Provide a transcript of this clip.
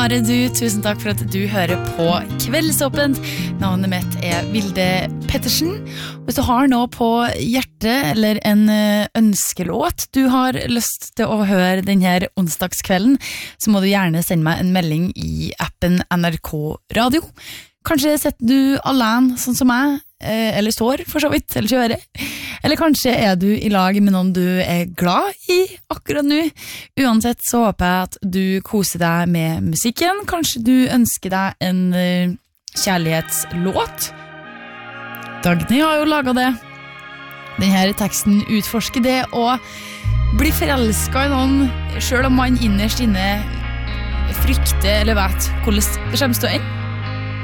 are du, tusen takk for at du hører på Kveldsåpent. Navnet mitt Vilde Pettersen. Hvis du har noe på hjertet eller en ønskelåt du har lyst til å høre denne onsdagskvelden, så må du gjerne sende meg en melding i appen NRK Radio. Kanskje sitter du alene, sånn som meg, eller står for så vidt, eller kjører. Eller kanskje du i lag med noen du glad i akkurat nå. Uansett så håper jeg at du koser deg med musikken. Kanskje du ønsker deg en kjærlighetslåt. Dagny har jo laget det. Denne teksten utforsker det å bli forelsket i noen, selv om man innerst inne frykter eller vet hvordan det kommer til å ende.